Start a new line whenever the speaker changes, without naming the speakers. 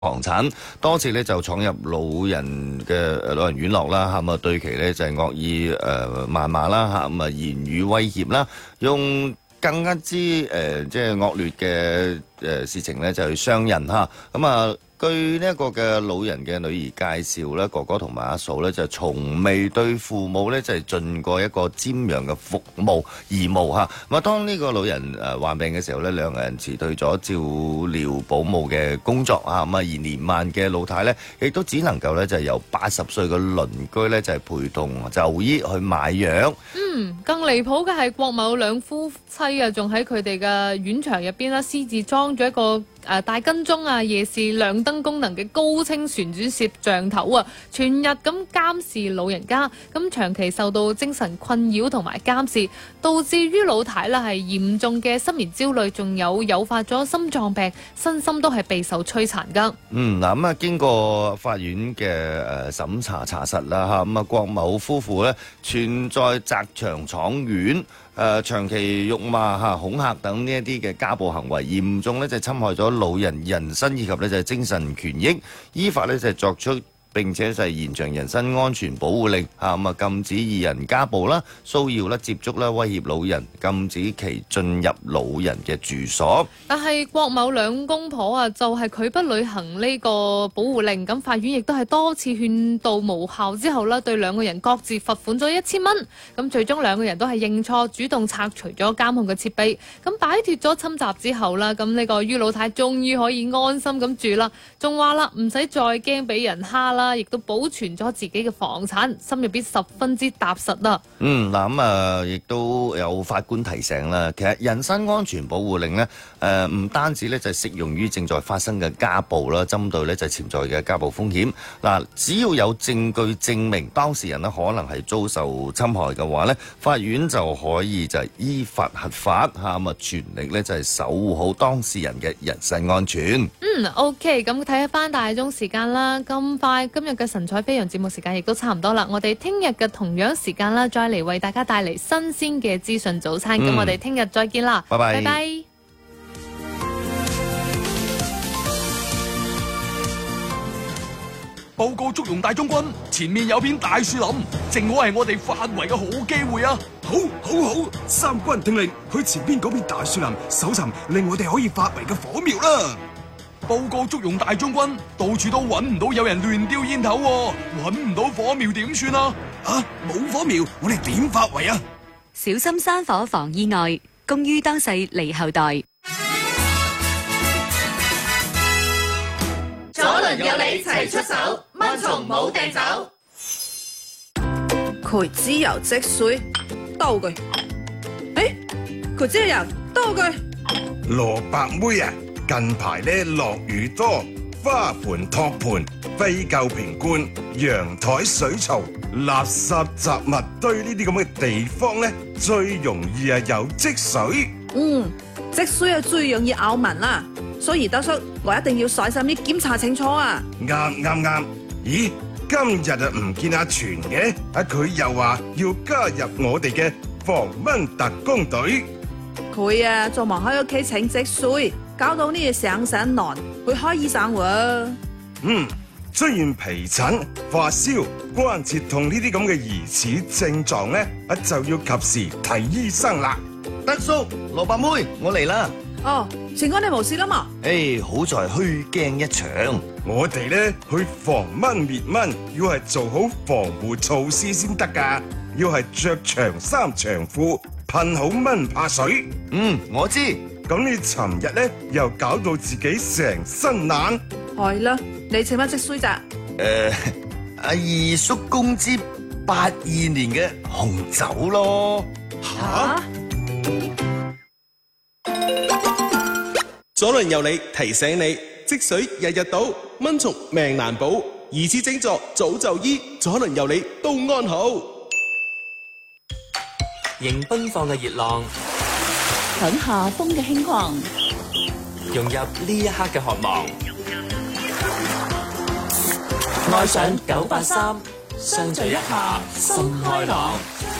房產，多次咧就闖入老人院落啦，咁啊對其咧就係惡意謾罵啦，咁啊言語威脅啦，用更加之即係惡劣嘅事情咧就去傷人嚇，咁啊。據呢一個嘅老人嘅女兒介紹咧，哥哥同埋阿嫂咧就從未對父母咧就係盡過一個瞻仰嘅服務義務嚇。咁啊，當呢個老人患病嘅時候咧，兩個人辭退咗照料保姆嘅工作啊。咁啊，而年邁嘅老太咧，亦都只能夠咧就係由80歲嘅鄰居咧就係陪同就醫去買藥。
更離譜嘅係郭某兩夫妻啊，仲喺佢哋嘅院牆入邊啦，私自裝咗一個大跟蹤啊、夜視亮燈功能嘅高清旋轉攝像頭啊，全日咁監視老人家，咁長期受到精神困擾同埋監視，導致於老太啦係嚴重嘅失眠焦慮，仲有誘發咗心臟病，身心都係備受摧殘噶。
咁啊，經過法院嘅審查查實啦嚇，咁啊郭某夫婦咧存在擲牆闖院。長期辱罵恐嚇等呢一啲嘅家暴行為，嚴重咧就侵害咗老人人身以及咧就係精神權益，依法咧就係作出並且就係延長人身安全保護令咁啊，禁止二人家暴啦、騷擾啦、接觸啦、威脅老人，禁止其進入老人嘅住所。
但係郭某兩公婆啊，就係拒不履行呢個保護令，咁法院亦都係多次勸導無效之後啦，對兩個人各自罰款咗1000蚊。咁最終兩個人都係認錯，主動拆除咗監控嘅設備，咁擺脫咗侵襲之後啦，咁呢個于老太終於可以安心咁住啦，仲話啦唔使再驚俾人蝦啦。亦都保存咗自己嘅房產，心入邊十分之踏實啦。
亦都有法官提醒啦，其實人身安全保護令呢，唔單止咧就係適用於正在發生嘅家暴啦，針對咧就係潛在嘅家暴風險。只要有證據證明當事人呢可能係遭受侵害嘅話呢，法院就可以就係依法核發全力咧就係守護好當事人嘅人身安全。
OK， 咁睇翻大鐘時間啦，咁快今日嘅神采飛揚節目時間亦都差唔多啦，我哋聽日嘅同樣時間啦，再嚟為大家帶嚟新鮮嘅資訊早餐，咁我哋聽日再見啦，
拜拜。
拜拜。
報告祝融大將軍，前面有片大樹林，正好係我哋發圍嘅好機會啊！
好，三軍聽令，去前邊嗰片大樹林搜尋令我哋可以發圍嘅火苗啦！
報告祝融大將軍，到處都揾唔到有人亂丟煙頭喎，揾唔到火苗點算啊？
冇火苗，我哋點發圍啊？
小心山火防意外，公於當世利後代。
左鄰右里齊出手，蚊蟲冇掟走。
佢只有積水，兜佢。佢只有兜佢。
蘿蔔妹啊，近排咧落雨多，花盆托盤、廢舊瓶罐、陽台水槽、垃圾雜物堆呢啲咁嘅地方咧，最容易有積水。
積水係最容易咬民啦，所以德叔，我一定要細心啲檢查清楚啊！
啱。咦，今日唔見阿全嘅，佢又話要加入我哋嘅防蚊特工隊。
佢做忙喺屋企請積水，搞到呢嘢上身難，去開醫生喎。
出現皮疹、發燒、關節痛呢啲咁嘅疑似症狀咧，就要及時睇醫生啦。
德叔，蘿蔔妹，我嚟啦！
全哥你冇事啦嘛？
好在虛驚一場。
我哋咧去防蚊滅蚊，要係做好防護措施先得噶，要係着長衫長褲，噴好蚊怕水。
我知。
咁你尋日咧又搞到自己成身冷。
係啦，你請乜積水咋？
阿二叔公之82年嘅紅酒咯。
吓？
左鄰右里提醒你，積水日日倒，蚊蟲命難保，疑似症狀早就醫，左鄰右里都安好。
迎奔放嘅熱浪，
等夏風嘅輕狂，
融入呢一刻嘅渴望，愛上983，相聚一下心開朗。